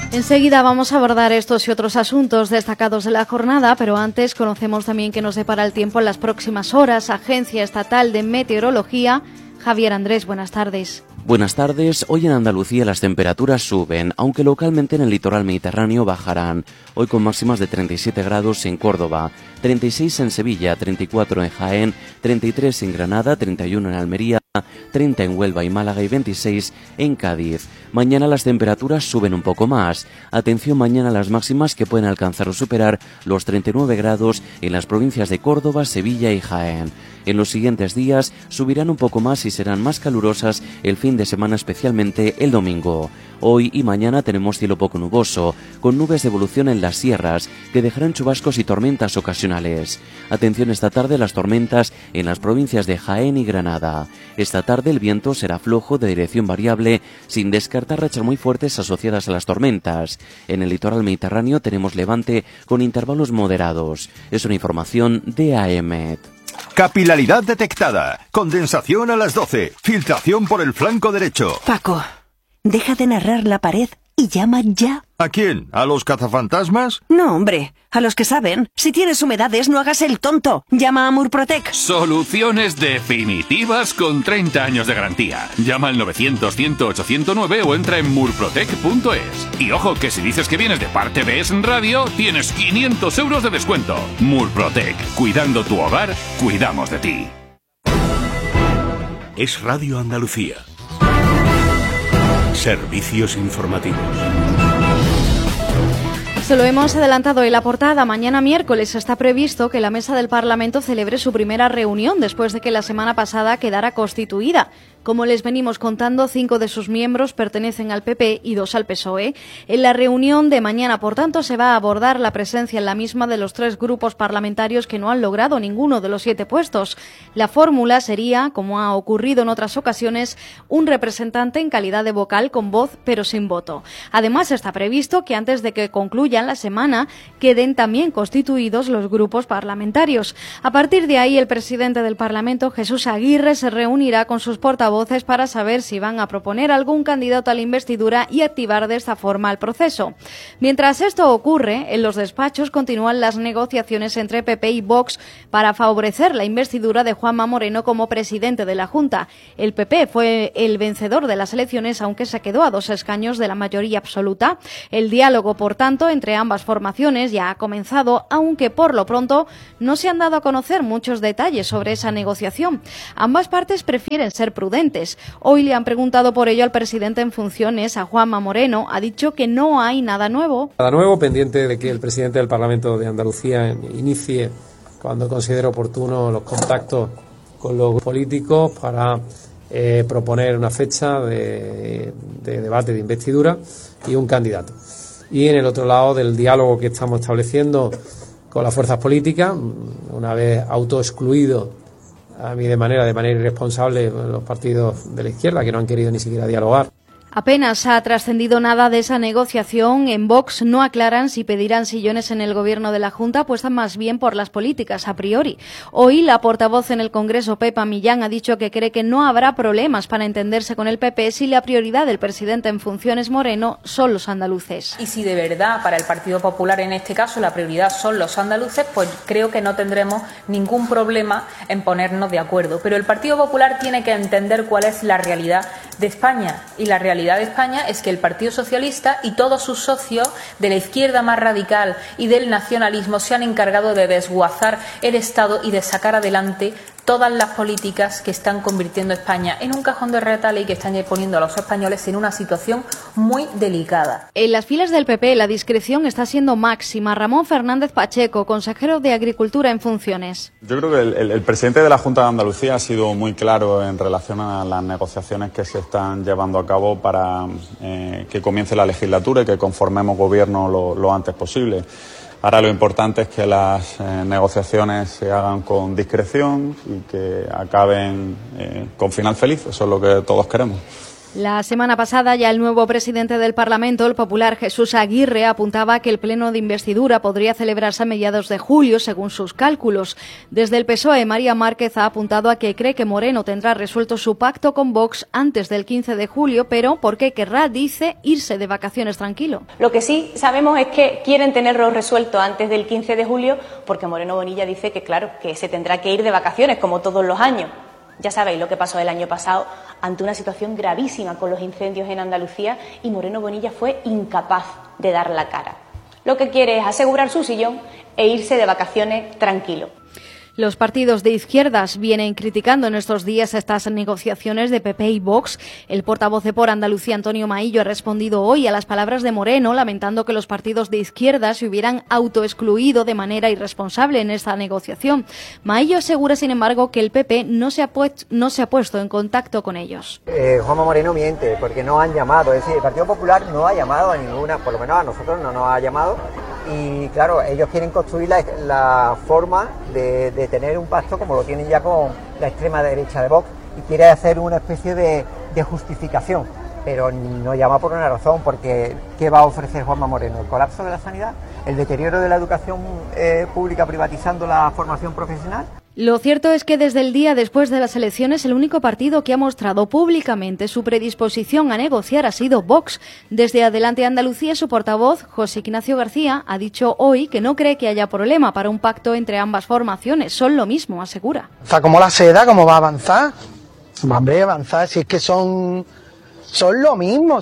Enseguida vamos a abordar estos y otros asuntos destacados de la jornada, pero antes conocemos también qué nos depara el tiempo en las próximas horas. Agencia Estatal de Meteorología. Javier Andrés, buenas tardes. Buenas tardes. Hoy en Andalucía las temperaturas suben, aunque localmente en el litoral mediterráneo bajarán. Hoy con máximas de 37 grados en Córdoba, 36 en Sevilla, 34 en Jaén, 33 en Granada, 31 en Almería, 30 en Huelva y Málaga y 26 en Cádiz. Mañana las temperaturas suben un poco más. Atención mañana a las máximas que pueden alcanzar o superar los 39 grados en las provincias de Córdoba, Sevilla y Jaén. En los siguientes días subirán un poco más y serán más calurosas el fin de semana, especialmente el domingo. Hoy y mañana tenemos cielo poco nuboso, con nubes de evolución en las sierras, que dejarán chubascos y tormentas ocasionales. Atención esta tarde a las tormentas en las provincias de Jaén y Granada. Esta tarde el viento será flojo de dirección variable, sin descartar rachas muy fuertes asociadas a las tormentas. En el litoral mediterráneo tenemos levante con intervalos moderados. Es una información de AEMET. Capilaridad detectada. Condensación a las 12. Filtración por el flanco derecho. Paco, deja de narrar la pared y llama ya. ¿A quién? ¿A los cazafantasmas? No, hombre, a los que saben. Si tienes humedades, no hagas el tonto. Llama a Murprotec. Soluciones definitivas con 30 años de garantía. Llama al 900-100-809 o entra en murprotec.es. Y ojo, que si dices que vienes de parte de Es Radio, tienes 500 euros de descuento. Murprotec. Cuidando tu hogar, cuidamos de ti. Es Radio Andalucía. Servicios informativos. Se lo hemos adelantado en la portada. Mañana miércoles está previsto que la Mesa del Parlamento celebre su primera reunión después de que la semana pasada quedara constituida. Como les venimos contando, 5 de sus miembros pertenecen al PP y 2 al PSOE. En la reunión de mañana, por tanto, se va a abordar la presencia en la misma de los 3 grupos parlamentarios que no han logrado ninguno de los 7 puestos. La fórmula sería, como ha ocurrido en otras ocasiones, un representante en calidad de vocal con voz pero sin voto. Además, está previsto que antes de que concluyan la semana queden también constituidos los grupos parlamentarios. A partir de ahí, el presidente del Parlamento, Jesús Aguirre, se reunirá con sus portavoces para saber si van a proponer algún candidato a la investidura y activar de esta forma el proceso. Mientras esto ocurre, en los despachos continúan las negociaciones entre PP y Vox para favorecer la investidura de Juanma Moreno como presidente de la Junta. El PP fue el vencedor de las elecciones, aunque se quedó a 2 escaños de la mayoría absoluta. El diálogo, por tanto, entre ambas formaciones ya ha comenzado, aunque por lo pronto no se han dado a conocer muchos detalles sobre esa negociación. Ambas partes prefieren ser prudentes. Hoy le han preguntado por ello al presidente en funciones, a Juanma Moreno. Ha dicho que no hay nada nuevo. Nada nuevo, pendiente de que el presidente del Parlamento de Andalucía inicie, cuando considere oportuno, los contactos con los políticos para proponer una fecha de debate de investidura y un candidato. Y en el otro lado del diálogo que estamos estableciendo con las fuerzas políticas, una vez autoexcluido a mí de manera irresponsable los partidos de la izquierda, que no han querido ni siquiera dialogar. Apenas ha trascendido nada de esa negociación. En Vox no aclaran si pedirán sillones en el gobierno de la Junta, apuestan más bien por las políticas a priori. Hoy la portavoz en el Congreso, Pepa Millán, ha dicho que cree que no habrá problemas para entenderse con el PP si la prioridad del presidente en funciones, Moreno, son los andaluces. Y si de verdad para el Partido Popular en este caso la prioridad son los andaluces, pues creo que no tendremos ningún problema en ponernos de acuerdo. Pero el Partido Popular tiene que entender cuál es la realidad de España, y la realidad de España es que el Partido Socialista y todos sus socios de la izquierda más radical y del nacionalismo se han encargado de desguazar el Estado y de sacar adelante todas las políticas que están convirtiendo a España en un cajón de retales y que están poniendo a los españoles en una situación muy delicada. En las filas del PP la discreción está siendo máxima. Ramón Fernández Pacheco, consejero de Agricultura en funciones. Yo creo que el presidente de la Junta de Andalucía ha sido muy claro en relación a las negociaciones que se están llevando a cabo para que comience la legislatura y que conformemos gobierno lo antes posible. Ahora lo importante es que las negociaciones se hagan con discreción y que acaben con final feliz. Eso es lo que todos queremos. La semana pasada ya el nuevo presidente del Parlamento, el popular Jesús Aguirre, apuntaba que el pleno de investidura podría celebrarse a mediados de julio, según sus cálculos. Desde el PSOE, María Márquez ha apuntado a que cree que Moreno tendrá resuelto su pacto con Vox antes del 15 de julio, pero porque querrá, dice, irse de vacaciones tranquilo. Lo que sí sabemos es que quieren tenerlo resuelto antes del 15 de julio, porque Moreno Bonilla dice que, claro, que se tendrá que ir de vacaciones, como todos los años. Ya sabéis lo que pasó el año pasado ante una situación gravísima con los incendios en Andalucía y Moreno Bonilla fue incapaz de dar la cara. Lo que quiere es asegurar su sillón e irse de vacaciones tranquilo. Los partidos de izquierdas vienen criticando en estos días estas negociaciones de PP y Vox. El portavoz de Por Andalucía, Antonio Maillo, ha respondido hoy a las palabras de Moreno, lamentando que los partidos de izquierdas se hubieran autoexcluido de manera irresponsable en esta negociación. Maillo asegura, sin embargo, que el PP no se ha puesto en contacto con ellos. Juanma Moreno miente, porque no han llamado. Es decir, el Partido Popular no ha llamado a ninguna, por lo menos a nosotros no nos ha llamado. Y claro, ellos quieren construir la forma de tener un pacto como lo tienen ya con la extrema derecha de Vox y quiere hacer una especie de justificación, pero no llama por una razón, porque ¿qué va a ofrecer Juanma Moreno? ¿El colapso de la sanidad? ¿El deterioro de la educación pública privatizando la formación profesional? Lo cierto es que desde el día después de las elecciones el único partido que ha mostrado públicamente su predisposición a negociar ha sido Vox. Desde Adelante Andalucía, su portavoz, José Ignacio García, ha dicho hoy que no cree que haya problema para un pacto entre ambas formaciones. Son lo mismo, asegura. O sea, como la seda, ¿cómo va a avanzar? Hombre, avanzar, si es que son lo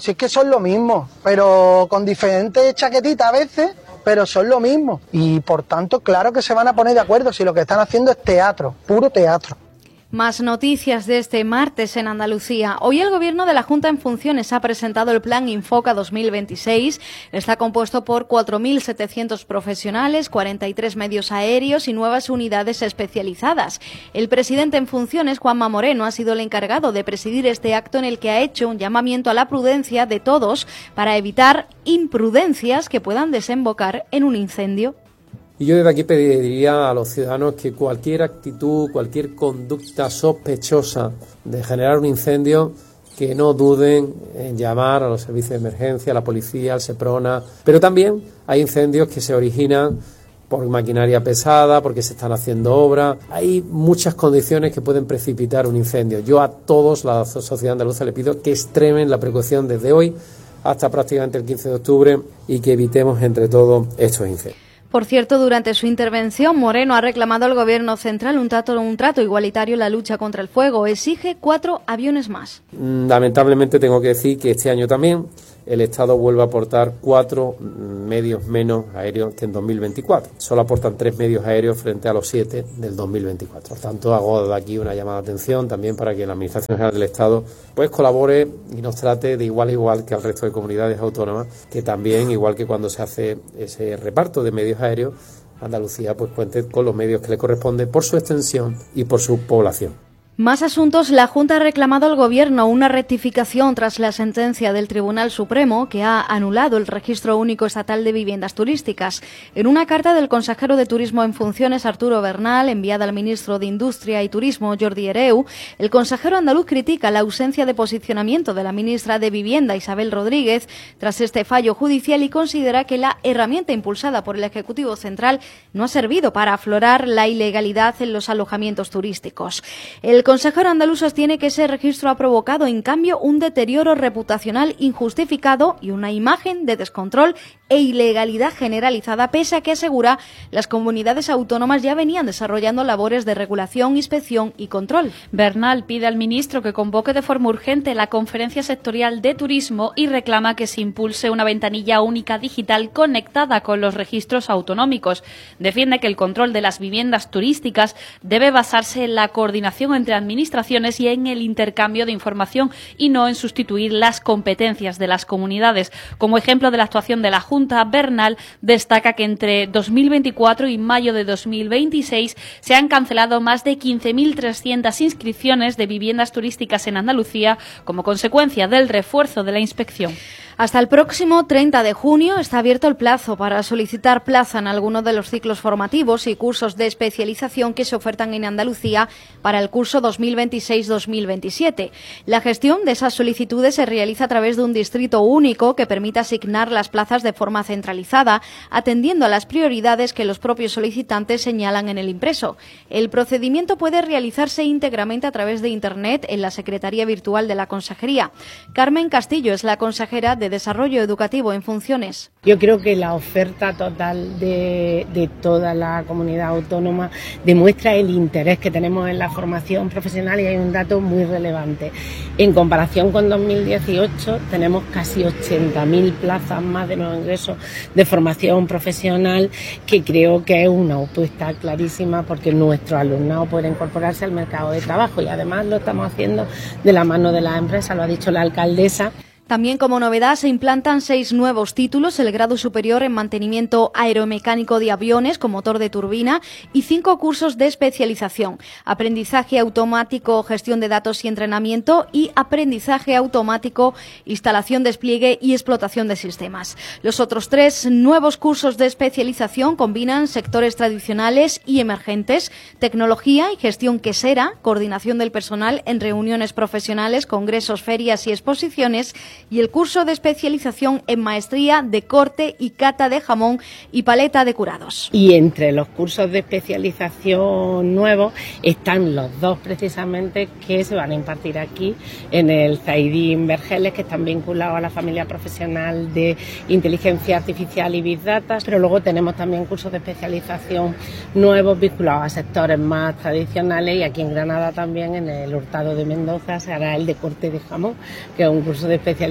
mismo, pero con diferentes chaquetitas a veces, pero son lo mismo. Y por tanto, claro que se van a poner de acuerdo si lo que están haciendo es teatro, puro teatro. Más noticias de este martes en Andalucía. Hoy el Gobierno de la Junta en funciones ha presentado el Plan Infoca 2026. Está compuesto por 4.700 profesionales, 43 medios aéreos y nuevas unidades especializadas. El presidente en funciones, Juanma Moreno, ha sido el encargado de presidir este acto en el que ha hecho un llamamiento a la prudencia de todos para evitar imprudencias que puedan desembocar en un incendio. Y yo desde aquí pediría a los ciudadanos que cualquier actitud, cualquier conducta sospechosa de generar un incendio, que no duden en llamar a los servicios de emergencia, a la policía, al Seprona. Pero también hay incendios que se originan por maquinaria pesada, porque se están haciendo obras. Hay muchas condiciones que pueden precipitar un incendio. Yo a todos, la sociedad andaluza, le pido que extremen la precaución desde hoy hasta prácticamente el 15 de octubre y que evitemos entre todos estos incendios. Por cierto, durante su intervención, Moreno ha reclamado al Gobierno central un trato igualitario en la lucha contra el fuego. Exige 4 aviones más. Lamentablemente tengo que decir que este año también el Estado vuelve a aportar 4 medios menos aéreos que en 2024. Solo aportan 3 medios aéreos frente a los 7 del 2024. Por tanto, hago de aquí una llamada de atención también para que la Administración General del Estado pues colabore y nos trate de igual a igual que al resto de comunidades autónomas, que también, igual que cuando se hace ese reparto de medios aéreos, Andalucía pues cuente con los medios que le corresponde por su extensión y por su población. Más asuntos. La Junta ha reclamado al Gobierno una rectificación tras la sentencia del Tribunal Supremo que ha anulado el Registro Único Estatal de Viviendas Turísticas. En una carta del consejero de Turismo en funciones, Arturo Bernal, enviada al ministro de Industria y Turismo, Jordi Hereu, el consejero andaluz critica la ausencia de posicionamiento de la ministra de Vivienda, Isabel Rodríguez, tras este fallo judicial y considera que la herramienta impulsada por el Ejecutivo Central no ha servido para aflorar la ilegalidad en los alojamientos turísticos. El consejero andaluz sostiene que ese registro ha provocado, en cambio, un deterioro reputacional injustificado y una imagen de descontrol e ilegalidad generalizada, pese a que, asegura, las comunidades autónomas ya venían desarrollando labores de regulación, inspección y control. Bernal pide al ministro que convoque de forma urgente la Conferencia Sectorial de Turismo y reclama que se impulse una ventanilla única digital conectada con los registros autonómicos. Defiende que el control de las viviendas turísticas debe basarse en la coordinación entre administraciones y en el intercambio de información y no en sustituir las competencias de las comunidades. Como ejemplo de la actuación de la Junta, Bernal destaca que entre 2024 y mayo de 2026 se han cancelado más de 15.300 inscripciones de viviendas turísticas en Andalucía como consecuencia del refuerzo de la inspección. Hasta el próximo 30 de junio está abierto el plazo para solicitar plaza en alguno de los ciclos formativos y cursos de especialización que se ofertan en Andalucía para el curso 2026-2027. La gestión de esas solicitudes se realiza a través de un distrito único que permite asignar las plazas de forma centralizada, atendiendo a las prioridades que los propios solicitantes señalan en el impreso. El procedimiento puede realizarse íntegramente a través de Internet en la Secretaría Virtual de la Consejería. Carmen Castillo es la consejera de Desarrollo Educativo en funciones. Yo creo que la oferta total de toda la comunidad autónoma demuestra el interés que tenemos en la formación profesional, y hay un dato muy relevante. En comparación con 2018 tenemos casi 80.000 plazas más de nuevo ingreso de formación profesional, que creo que es una apuesta clarísima porque nuestro alumnado puede incorporarse al mercado de trabajo, y además lo estamos haciendo de la mano de las empresas, lo ha dicho la alcaldesa. También como novedad se implantan 6 nuevos títulos, el grado superior en mantenimiento aeromecánico de aviones con motor de turbina y 5 cursos de especialización, aprendizaje automático, gestión de datos y entrenamiento, y aprendizaje automático, instalación, despliegue y explotación de sistemas. Los otros 3 nuevos cursos de especialización combinan sectores tradicionales y emergentes, tecnología y gestión quesera, coordinación del personal en reuniones profesionales, congresos, ferias y exposiciones, y el curso de especialización en maestría de corte y cata de jamón y paleta de curados. Y entre los cursos de especialización nuevos están los 2 precisamente que se van a impartir aquí en el Zaidín Vergeles, que están vinculados a la familia profesional de inteligencia artificial y Big Data, pero luego tenemos también cursos de especialización nuevos vinculados a sectores más tradicionales, y aquí en Granada también en el Hurtado de Mendoza se hará el de corte de jamón, que es un curso de especialización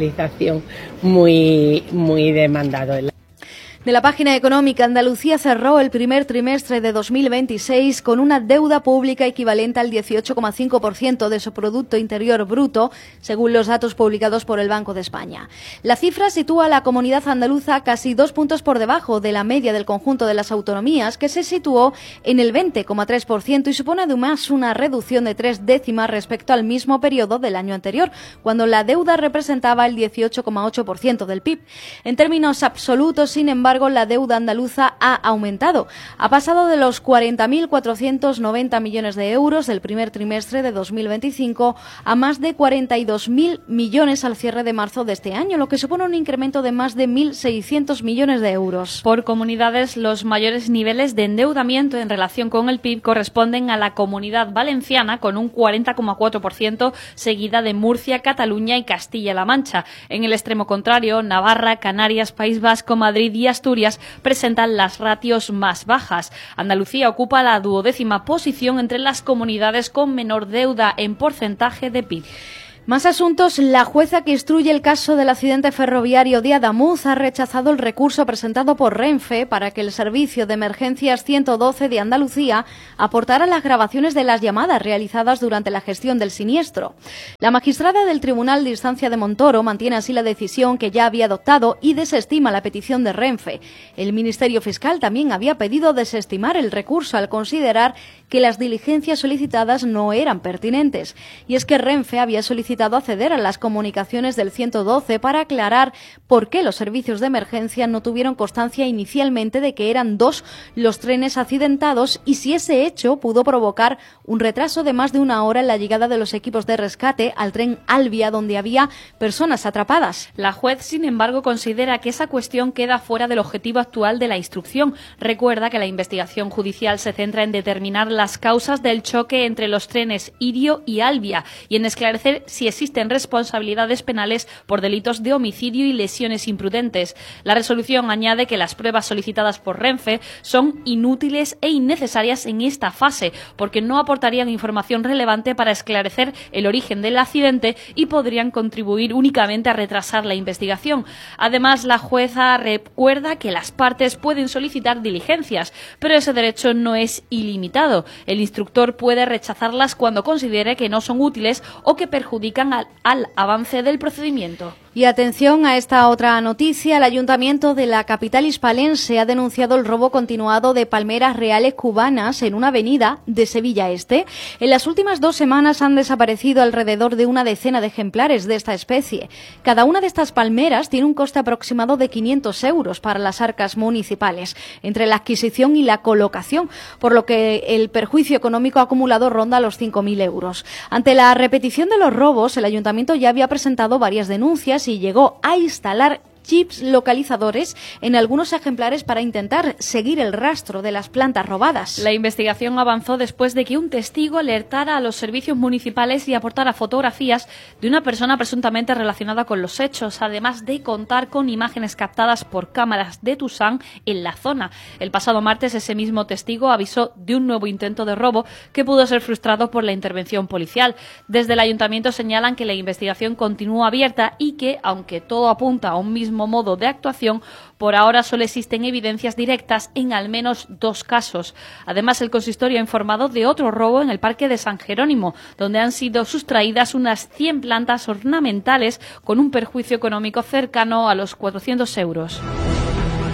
muy demandado. De la página económica, Andalucía cerró el primer trimestre de 2026 con una deuda pública equivalente al 18,5% de su Producto Interior Bruto, según los datos publicados por el Banco de España. La cifra sitúa a la comunidad andaluza casi 2 puntos por debajo de la media del conjunto de las autonomías, que se situó en el 20,3% y supone además una reducción de 3 décimas respecto al mismo periodo del año anterior, cuando la deuda representaba el 18,8% del PIB. En términos absolutos, sin embargo, la deuda andaluza ha aumentado. Ha pasado de los 40.490 millones de euros del primer trimestre de 2025 a más de 42.000 millones al cierre de marzo de este año, lo que supone un incremento de más de 1.600 millones de euros. Por comunidades, los mayores niveles de endeudamiento en relación con el PIB corresponden a la Comunidad Valenciana, con un 40,4%, seguida de Murcia, Cataluña y Castilla-La Mancha. En el extremo contrario, Navarra, Canarias, País Vasco, Madrid y Asturias presentan las ratios más bajas. Andalucía ocupa la 12ª posición entre las comunidades con menor deuda en porcentaje de PIB. Más asuntos. La jueza que instruye el caso del accidente ferroviario de Adamuz ha rechazado el recurso presentado por Renfe para que el Servicio de Emergencias 112 de Andalucía aportara las grabaciones de las llamadas realizadas durante la gestión del siniestro. La magistrada del Tribunal de Instancia de Montoro mantiene así la decisión que ya había adoptado y desestima la petición de Renfe. El Ministerio Fiscal también había pedido desestimar el recurso al considerar que las diligencias solicitadas no eran pertinentes. Y es que Renfe había solicitado acceder a las comunicaciones del 112 para aclarar por qué los servicios de emergencia no tuvieron constancia inicialmente de que eran 2 los trenes accidentados, y si ese hecho pudo provocar un retraso de más de 1 hora en la llegada de los equipos de rescate al tren Albia, donde había personas atrapadas. La juez, sin embargo, considera que esa cuestión queda fuera del objetivo actual de la instrucción. Recuerda que la investigación judicial se centra en determinar las causas del choque entre los trenes Irio y Albia y en esclarecer si existen responsabilidades penales por delitos de homicidio y lesiones imprudentes. La resolución añade que las pruebas solicitadas por Renfe son inútiles e innecesarias en esta fase, porque no aportarían información relevante para esclarecer el origen del accidente y podrían contribuir únicamente a retrasar la investigación. Además, la jueza recuerda que las partes pueden solicitar diligencias, pero ese derecho no es ilimitado. El instructor puede rechazarlas cuando considere que no son útiles o que perjudican al avance del procedimiento. Y atención a esta otra noticia. El Ayuntamiento de la capital hispalense ha denunciado el robo continuado de palmeras reales cubanas en una avenida de Sevilla Este. En las últimas 2 semanas han desaparecido alrededor de una decena de ejemplares de esta especie. Cada una de estas palmeras tiene un coste aproximado de 500 euros para las arcas municipales, entre la adquisición y la colocación, por lo que el perjuicio económico acumulado ronda los 5.000 euros. Ante la repetición de los robos, el Ayuntamiento ya había presentado varias denuncias y llegó a instalar chips localizadores en algunos ejemplares para intentar seguir el rastro de las plantas robadas. La investigación avanzó después de que un testigo alertara a los servicios municipales y aportara fotografías de una persona presuntamente relacionada con los hechos, además de contar con imágenes captadas por cámaras de Tusán en la zona. El pasado martes ese mismo testigo avisó de un nuevo intento de robo que pudo ser frustrado por la intervención policial. Desde el Ayuntamiento señalan que la investigación continúa abierta y que, aunque todo apunta a un mismo modo de actuación, por ahora solo existen evidencias directas en al menos 2 casos. Además, el consistorio ha informado de otro robo en el Parque de San Jerónimo, donde han sido sustraídas unas 100 plantas ornamentales con un perjuicio económico cercano a los 400 euros.